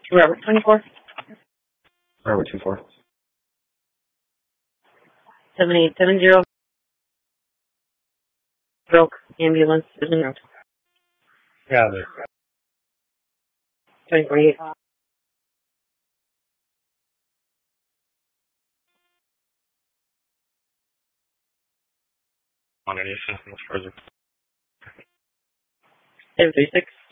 Robert 24. Robert 24. 7870. Broke ambulance is en route. Yeah, there. 2048. On any assistance further. 736.